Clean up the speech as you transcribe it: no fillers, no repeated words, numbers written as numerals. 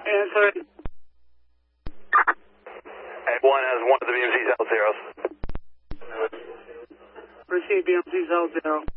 Answer. Hey, 1 has 1 of the BMCs out 0. Receive BMCs out 0.